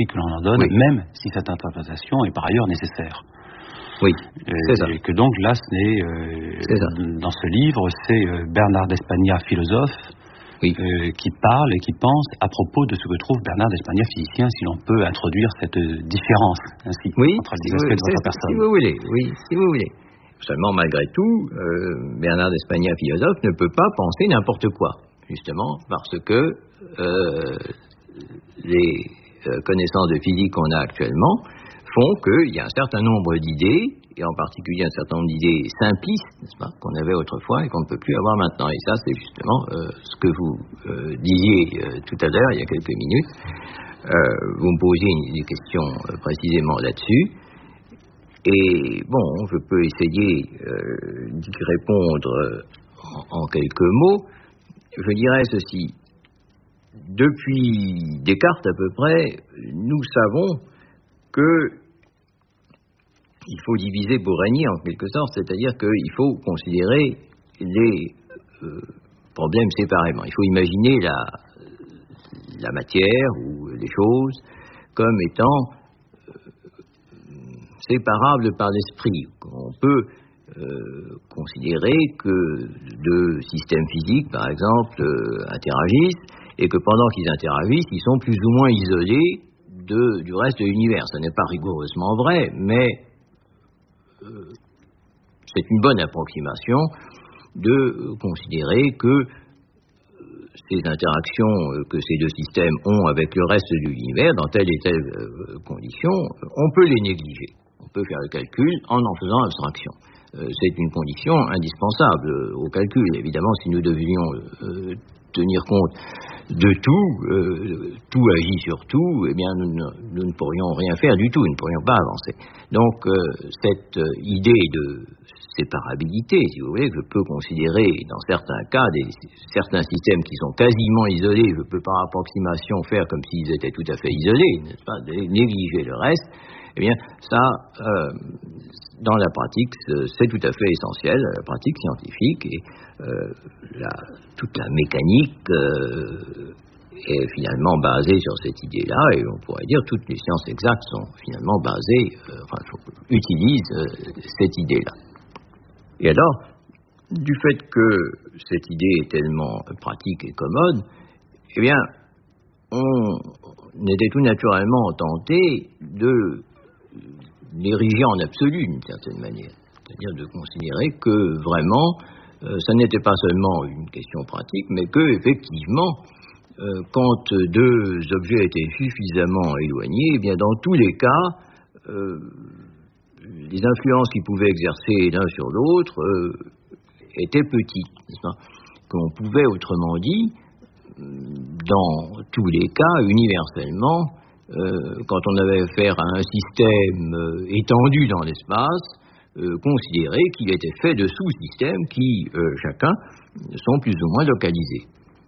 philosophique que l'on en donne, même si cette interprétation est par ailleurs nécessaire. Oui, c'est ça. Et que donc là, dans ce livre, c'est Bernard d'Espagna, philosophe, qui parle et qui pense à propos de ce que trouve Bernard d'Espagna, physicien, si l'on peut introduire cette différence ainsi entre les aspects de votre personne. Si vous voulez, si vous voulez. Seulement, malgré tout, Bernard d'Espagna, philosophe, ne peut pas penser n'importe quoi, justement, parce que les connaissances de physique qu'on a actuellement font qu'il y a un certain nombre d'idées, et en particulier un certain nombre d'idées simplistes, n'est-ce pas, qu'on avait autrefois et qu'on ne peut plus avoir maintenant. Et ça, c'est justement ce que vous disiez tout à l'heure, il y a quelques minutes. Vous me posiez une question précisément là-dessus. Et bon, je peux essayer d'y répondre en quelques mots. Je dirais ceci. Depuis Descartes à peu près, nous savons que il faut diviser pour régner en quelque sorte, c'est-à-dire qu'il faut considérer les problèmes séparément. Il faut imaginer la matière ou les choses comme étant séparables par l'esprit. On peut considérer que deux systèmes physiques, par exemple, interagissent et que pendant qu'ils interagissent, ils sont plus ou moins isolés du reste de l'univers. Ce n'est pas rigoureusement vrai, mais c'est une bonne approximation de considérer que ces interactions que ces deux systèmes ont avec le reste de l'univers, dans telle et telle condition, on peut les négliger. On peut faire le calcul en faisant abstraction. C'est une condition indispensable au calcul. Évidemment, si nous devions tenir compte de tout agit sur tout, eh bien nous ne pourrions rien faire du tout, nous ne pourrions pas avancer. Donc cette idée de séparabilité, si vous voulez, que je peux considérer dans certains cas certains systèmes qui sont quasiment isolés, je peux par approximation faire comme s'ils étaient tout à fait isolés, n'est-ce pas, négliger le reste, eh bien ça, dans la pratique, c'est tout à fait essentiel, la pratique scientifique, et toute la mécanique est finalement basée sur cette idée-là, et on pourrait dire toutes les sciences exactes sont finalement basées, utilisent cette idée-là. Et alors, du fait que cette idée est tellement pratique et commode, eh bien, on était tout naturellement tenté de l'ériger en absolu d'une certaine manière. C'est-à-dire de considérer que vraiment, ça n'était pas seulement une question pratique, mais que effectivement, quand deux objets étaient suffisamment éloignés, eh bien dans tous les cas, les influences qu'ils pouvaient exercer l'un sur l'autre étaient petites, n'est-ce pas ? Qu'on pouvait, autrement dit, dans tous les cas, universellement, quand on avait affaire à un système étendu dans l'espace, considérer qu'il était fait de sous-systèmes qui, chacun, sont plus ou moins localisés.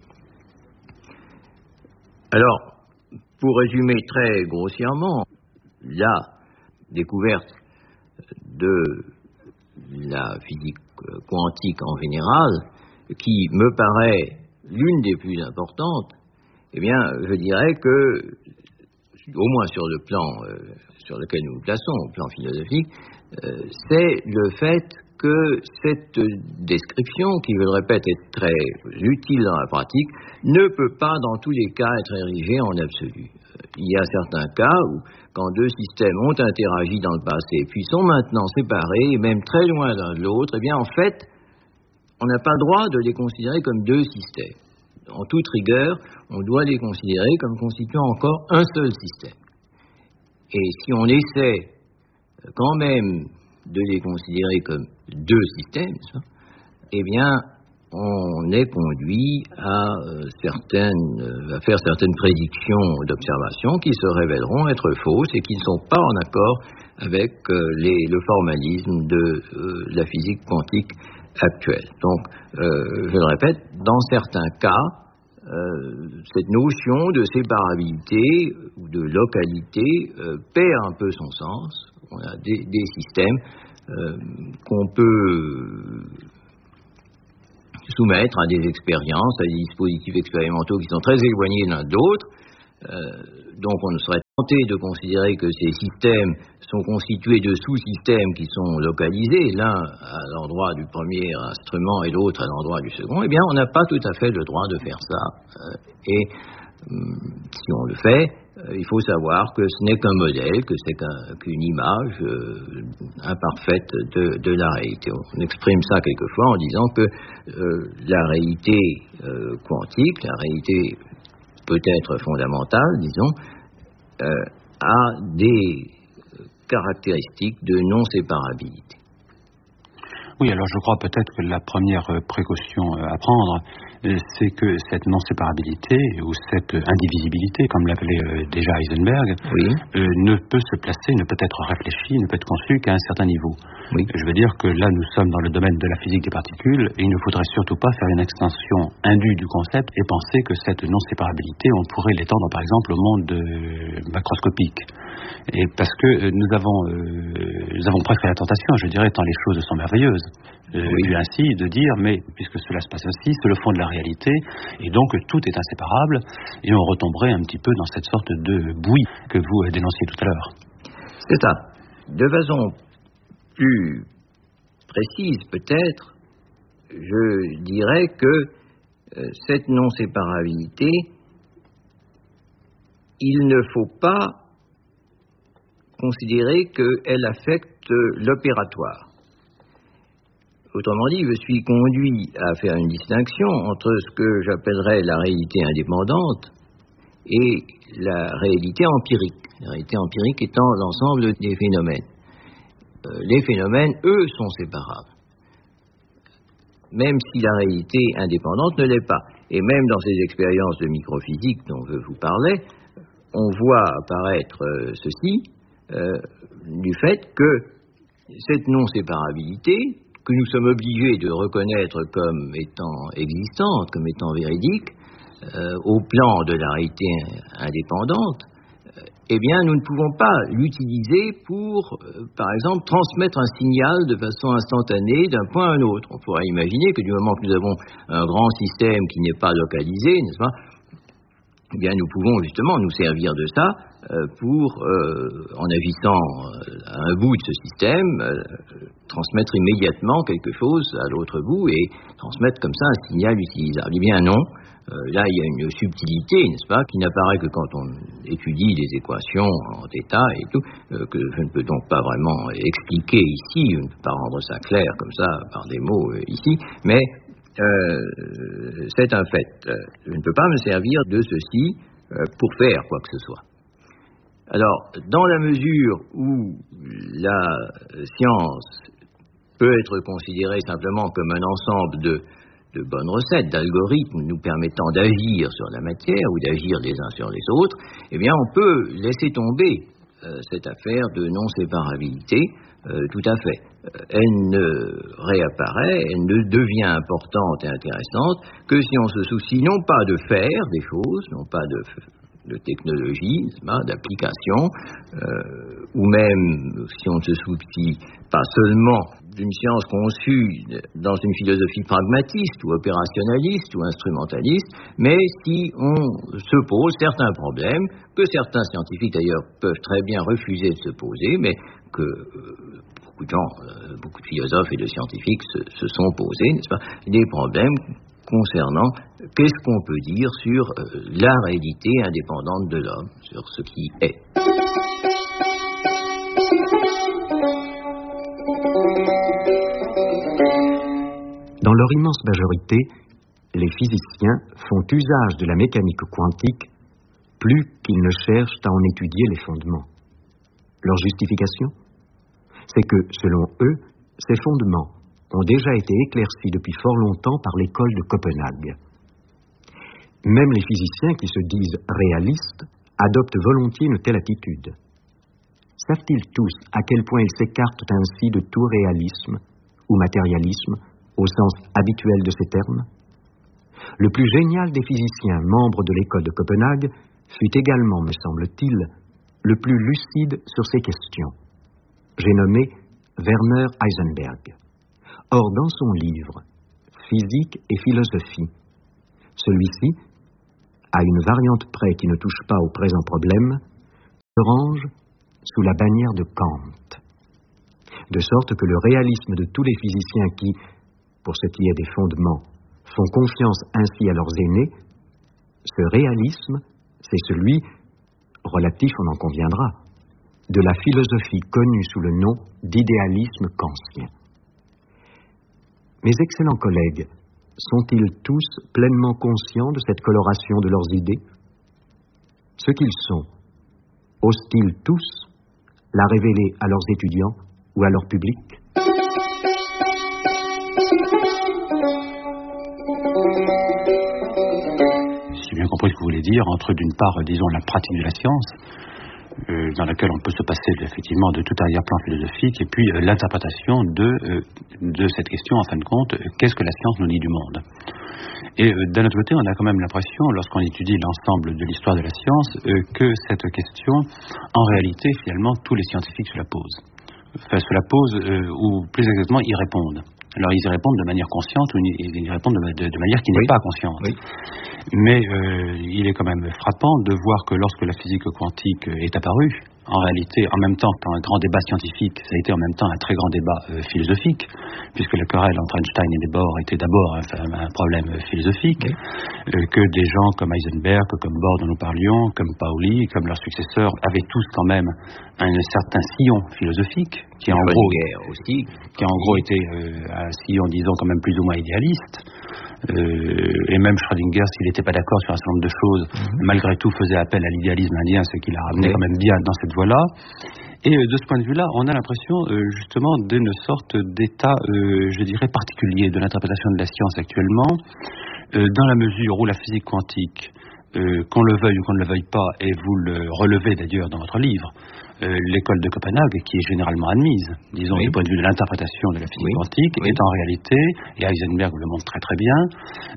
Alors, pour résumer très grossièrement, la découverte de la physique quantique en général, qui me paraît l'une des plus importantes, eh bien, je dirais que, au moins sur le plan sur lequel nous nous plaçons, au plan philosophique, c'est le fait que cette description, qui, je le répète, est très utile dans la pratique, ne peut pas, dans tous les cas, être érigée en absolu. Il y a certains cas où, quand deux systèmes ont interagi dans le passé, puis sont maintenant séparés, et même très loin l'un de l'autre, eh bien, en fait, on n'a pas le droit de les considérer comme deux systèmes. En toute rigueur, on doit les considérer comme constituant encore un seul système. Et si on essaie quand même de les considérer comme deux systèmes, eh bien, on est conduit à faire certaines prédictions d'observation qui se révéleront être fausses et qui ne sont pas en accord avec le formalisme de la physique quantique actuelle. Donc, je le répète, dans certains cas, cette notion de séparabilité ou de localité perd un peu son sens. On a des systèmes qu'on peut soumettre à des expériences, à des dispositifs expérimentaux qui sont très éloignés l'un de l'autre, Donc on serait tenté de considérer que ces systèmes sont constitués de sous-systèmes qui sont localisés, l'un à l'endroit du premier instrument et l'autre à l'endroit du second. Eh bien, on n'a pas tout à fait le droit de faire ça. Et si on le fait, il faut savoir que ce n'est qu'un modèle, que c'est qu'une image imparfaite de la réalité. On exprime ça quelquefois en disant que la réalité quantique, la réalité peut-être fondamentale, disons, a des caractéristiques de non-séparabilité. Oui, alors je crois peut-être que la première précaution à prendre, c'est que cette non-séparabilité ou cette indivisibilité, comme l'appelait déjà Heisenberg, ne peut se placer, ne peut être réfléchie, ne peut être conçue qu'à un certain niveau. Oui. Je veux dire que là, nous sommes dans le domaine de la physique des particules et il ne faudrait surtout pas faire une extension indue du concept et penser que cette non-séparabilité, on pourrait l'étendre par exemple au monde macroscopique. Et parce que nous avons presque la tentation, je dirais, tant les choses sont merveilleuses, puis ainsi de dire, mais puisque cela se passe ainsi, c'est le fond de la réalité, et donc tout est inséparable, et on retomberait un petit peu dans cette sorte de bouillie que vous dénonciez tout à l'heure. C'est ça. De façon plus précise peut-être, je dirais que cette non-séparabilité, il ne faut pas considérer qu'elle affecte l'opératoire. Autrement dit, je suis conduit à faire une distinction entre ce que j'appellerais la réalité indépendante et la réalité empirique. La réalité empirique étant l'ensemble des phénomènes. Les phénomènes, eux, sont séparables. Même si la réalité indépendante ne l'est pas. Et même dans ces expériences de microphysique dont je vous parlais, on voit apparaître ceci du fait que cette non-séparabilité, que nous sommes obligés de reconnaître comme étant existante, comme étant véridique, au plan de la réalité indépendante, eh bien, nous ne pouvons pas l'utiliser pour, par exemple, transmettre un signal de façon instantanée d'un point à un autre. On pourrait imaginer que du moment que nous avons un grand système qui n'est pas localisé, n'est-ce pas, eh bien, nous pouvons justement nous servir de ça pour, en agissant à un bout de ce système, transmettre immédiatement quelque chose à l'autre bout et transmettre comme ça un signal utilisable. Eh bien non, là il y a une subtilité, n'est-ce pas, qui n'apparaît que quand on étudie les équations en θ et tout, que je ne peux donc pas vraiment expliquer ici, je ne peux pas rendre ça clair comme ça par des mots ici, mais c'est un fait. Je ne peux pas me servir de ceci pour faire quoi que ce soit. Alors, dans la mesure où la science peut être considérée simplement comme un ensemble de bonnes recettes, d'algorithmes nous permettant d'agir sur la matière ou d'agir les uns sur les autres, eh bien, on peut laisser tomber cette affaire de non-séparabilité. Tout à fait. Elle ne réapparaît, elle ne devient importante et intéressante que si on se soucie non pas de faire des choses, non pas de technologie, d'application, ou même si on ne se soucie pas seulement d'une science conçue dans une philosophie pragmatiste ou opérationnaliste ou instrumentaliste, mais si on se pose certains problèmes que certains scientifiques d'ailleurs peuvent très bien refuser de se poser, mais que beaucoup de gens, beaucoup de philosophes et de scientifiques se sont posés, n'est-ce pas, des problèmes concernant qu'est-ce qu'on peut dire sur la réalité indépendante de l'homme, sur ce qui est. Dans leur immense majorité, les physiciens font usage de la mécanique quantique plus qu'ils ne cherchent à en étudier les fondements. Leur justification ? C'est que, selon eux, ces fondements ont déjà été éclaircis depuis fort longtemps par l'école de Copenhague. Même les physiciens qui se disent réalistes adoptent volontiers une telle attitude. Savent-ils tous à quel point ils s'écartent ainsi de tout réalisme ou matérialisme au sens habituel de ces termes? Le plus génial des physiciens membres de l'école de Copenhague fut également, me semble-t-il, le plus lucide sur ces questions. J'ai nommé Werner Heisenberg. Or, dans son livre « Physique et philosophie », celui-ci à une variante près qui ne touche pas au présent problème, se range sous la bannière de Kant. De sorte que le réalisme de tous les physiciens qui, pour ce qui est des fondements, font confiance ainsi à leurs aînés, ce réalisme, c'est celui, relatif on en conviendra, de la philosophie connue sous le nom d'idéalisme kantien. Mes excellents collègues, sont-ils tous pleinement conscients de cette coloration de leurs idées? Ce qu'ils sont, osent-ils tous la révéler à leurs étudiants ou à leur public? J'ai bien compris ce que vous voulez dire, entre d'une part, disons, la pratique de la science, dans laquelle on peut se passer effectivement de tout arrière-plan philosophique, et puis l'interprétation de cette question, en fin de compte, qu'est-ce que la science nous dit du monde? Et d'un autre côté, on a quand même l'impression, lorsqu'on étudie l'ensemble de l'histoire de la science, que cette question, en réalité, finalement, tous les scientifiques se la posent. Enfin, se la posent, ou plus exactement, y répondent. Alors, ils y répondent de manière consciente, ou ils y répondent de manière qui n'est pas consciente. Oui. Mais il est quand même frappant de voir que lorsque la physique quantique est apparue, en réalité, en même temps qu'un grand débat scientifique, ça a été en même temps un très grand débat philosophique, puisque la querelle entre Einstein et Bohr était d'abord un problème philosophique, que des gens comme Heisenberg, comme Bohr dont nous parlions, comme Pauli, comme leurs successeurs, avaient tous quand même un certain sillon philosophique, qui en gros était un sillon, disons, quand même plus ou moins idéaliste. Et même Schrödinger, s'il n'était pas d'accord sur un certain nombre de choses, malgré tout faisait appel à l'idéalisme indien, ce qui l'a ramené quand même bien dans cette voie-là. Et de ce point de vue-là, on a l'impression justement d'une sorte d'état, je dirais, particulier de l'interprétation de la science actuellement, dans la mesure où la physique quantique, qu'on le veuille ou qu'on ne le veuille pas, et vous le relevez d'ailleurs dans votre livre, l'école de Copenhague, qui est généralement admise, disons, du point de vue de l'interprétation de la physique quantique, est en réalité, et Heisenberg le montre très très bien,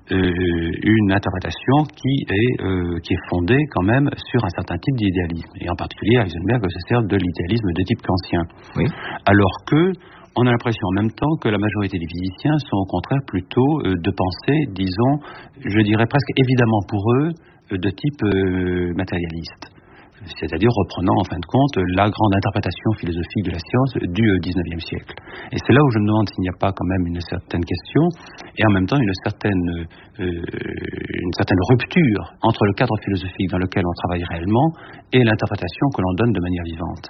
une interprétation qui est fondée quand même sur un certain type d'idéalisme. Et en particulier, Heisenberg se sert de l'idéalisme de type kantien. Alors que on a l'impression en même temps que la majorité des physiciens sont au contraire plutôt de pensée, disons, je dirais presque évidemment pour eux, de type matérialiste. C'est-à-dire reprenant en fin de compte la grande interprétation philosophique de la science du XIXe siècle. Et c'est là où je me demande s'il n'y a pas quand même une certaine question et en même temps une certaine rupture entre le cadre philosophique dans lequel on travaille réellement et l'interprétation que l'on donne de manière vivante.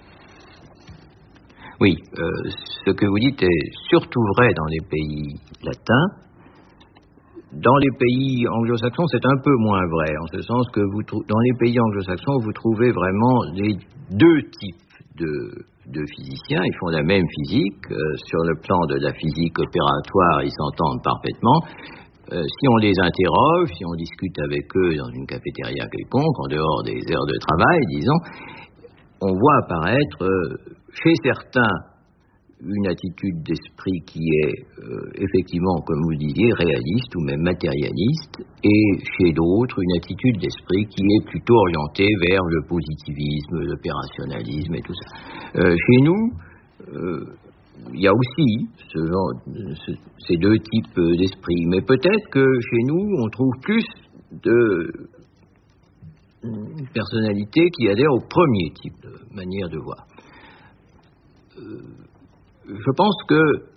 Oui, ce que vous dites est surtout vrai dans les pays latins. Dans les pays anglo-saxons, c'est un peu moins vrai, en ce sens que dans les pays anglo-saxons, vous trouvez vraiment les deux types de physiciens. Ils font la même physique. Sur le plan de la physique opératoire, ils s'entendent parfaitement. Si on les interroge, si on discute avec eux dans une cafétéria quelconque, en dehors des heures de travail, disons, on voit apparaître chez certains une attitude d'esprit qui est effectivement, comme vous disiez, réaliste ou même matérialiste, et chez d'autres, une attitude d'esprit qui est plutôt orientée vers le positivisme, l'opérationnalisme et tout ça. Chez nous, il y a aussi ces deux types d'esprit, mais peut-être que chez nous, on trouve plus de personnalités qui adhèrent au premier type de manière de voir. Je pense que,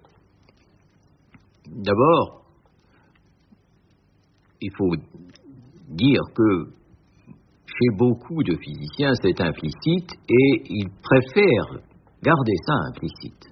d'abord, il faut dire que chez beaucoup de physiciens, c'est implicite et ils préfèrent garder ça implicite.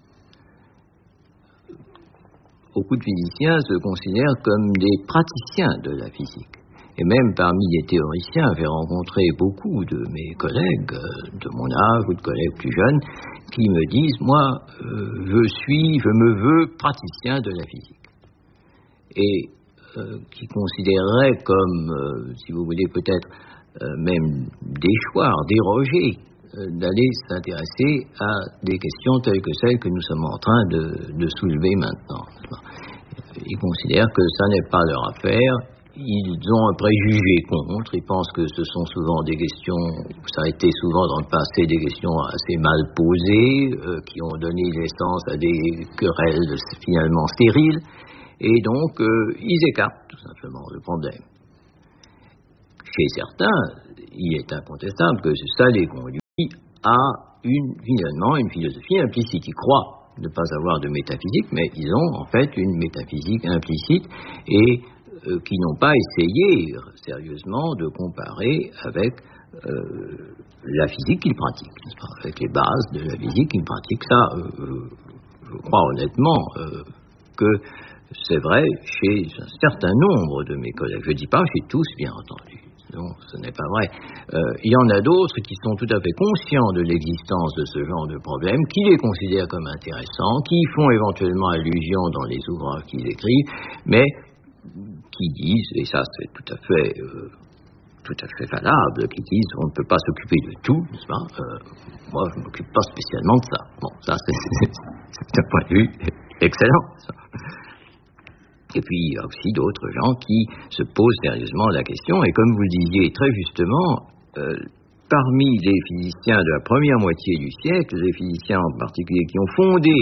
Beaucoup de physiciens se considèrent comme des praticiens de la physique. Et même parmi les théoriciens, j'ai rencontré beaucoup de mes collègues de mon âge ou de collègues plus jeunes qui me disent, moi, je me veux praticien de la physique. Et qui considéreraient comme, si vous voulez, peut-être même déchoir, déroger, d'aller s'intéresser à des questions telles que celles que nous sommes en train de soulever maintenant. Ils considèrent que ça n'est pas leur affaire. Ils ont un préjugé contre, ils pensent que ce sont souvent des questions, ça a été souvent dans le passé des questions assez mal posées, qui ont donné naissance à des querelles finalement stériles, et donc ils écartent tout simplement le problème. chez certains, il est incontestable que ça les conduit à finalement une philosophie implicite. Ils croient ne pas avoir de métaphysique, mais ils ont en fait une métaphysique implicite et qui n'ont pas essayé sérieusement de comparer avec la physique qu'ils pratiquent, n'est-ce pas, avec les bases de la physique qu'ils pratiquent. Ça, je crois honnêtement que c'est vrai chez un certain nombre de mes collègues. Je ne dis pas chez tous, bien entendu. Non, ce n'est pas vrai. Il y en a d'autres qui sont tout à fait conscients de l'existence de ce genre de problème, qui les considèrent comme intéressants, qui font éventuellement allusion dans les ouvrages qu'ils écrivent, mais qui disent, et ça c'est tout à fait valable, qui disent on ne peut pas s'occuper de tout, n'est-ce pas, moi je ne m'occupe pas spécialement de ça. Bon, ça c'est un point de vue excellent, ça. Et puis, il y a aussi d'autres gens qui se posent sérieusement la question, et comme vous le disiez très justement, parmi les physiciens de la première moitié du siècle, les physiciens en particulier qui ont fondé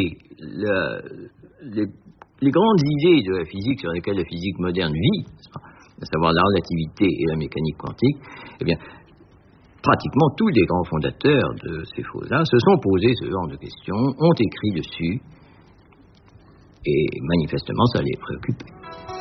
les grandes idées de la physique sur lesquelles la physique moderne vit, à savoir la relativité et la mécanique quantique, eh bien, pratiquement tous les grands fondateurs de ces choses-là se sont posés ce genre de questions, ont écrit dessus, et manifestement, ça les préoccupait.